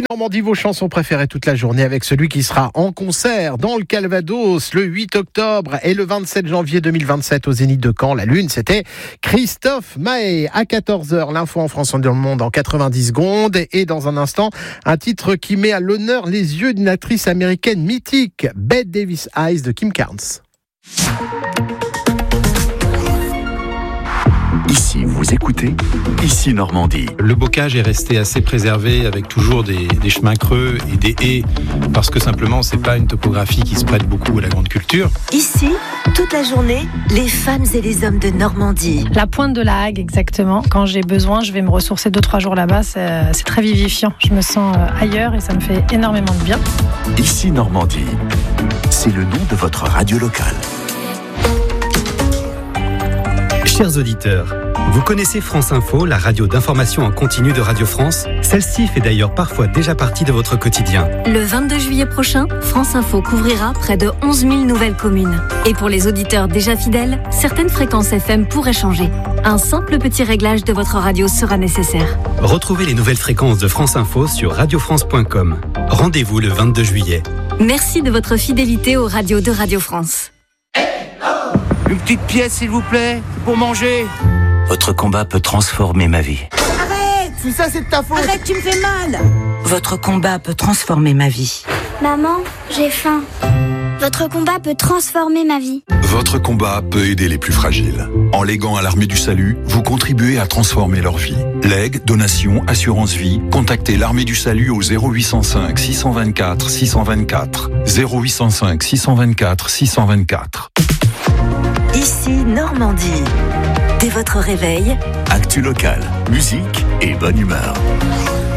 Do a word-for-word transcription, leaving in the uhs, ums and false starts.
Normandie, vos chansons préférées toute la journée avec celui qui sera en concert dans le Calvados le huit octobre et le vingt-sept janvier deux mille vingt-sept au Zénith de Caen. La Lune, c'était Christophe Maé. À quatorze heures, l'info en France et dans le monde en quatre-vingt-dix secondes. Et dans un instant, un titre qui met à l'honneur les yeux d'une actrice américaine mythique, Bette Davis Eyes de Kim Carnes. Ici, vous écoutez Ici Normandie. Le bocage est resté assez préservé avec toujours des, des chemins creux et des haies parce que simplement c'est pas une topographie qui se prête beaucoup à la grande culture. Ici, toute la journée, les femmes et les hommes de Normandie. La pointe de la Hague, exactement. Quand j'ai besoin, je vais me ressourcer deux trois jours là-bas. C'est, c'est très vivifiant. Je me sens ailleurs et ça me fait énormément de bien. Ici Normandie, c'est le nom de votre radio locale. Chers auditeurs, vous connaissez France Info, la radio d'information en continu de Radio France ? Celle-ci fait d'ailleurs parfois déjà partie de votre quotidien. Le vingt-deux juillet prochain, France Info couvrira près de onze mille nouvelles communes. Et pour les auditeurs déjà fidèles, certaines fréquences F M pourraient changer. Un simple petit réglage de votre radio sera nécessaire. Retrouvez les nouvelles fréquences de France Info sur radio france point com. Rendez-vous le vingt-deux juillet. Merci de votre fidélité aux radios de Radio France. Une petite pièce, s'il vous plaît, pour manger. Votre combat peut transformer ma vie. Arrête! Tout ça, c'est de ta faute. Arrête, tu me fais mal. Votre combat peut transformer ma vie. Maman, j'ai faim. Votre combat peut transformer ma vie. Votre combat peut aider les plus fragiles. En léguant à l'Armée du Salut, vous contribuez à transformer leur vie. Legs, donations, assurance vie, contactez l'Armée du Salut au zéro huit cent cinq six cent vingt-quatre six cent vingt-quatre. zéro huit cent cinq six cent vingt-quatre six cent vingt-quatre. Ici Normandie. Dès votre réveil, Actu locale, musique et bonne humeur.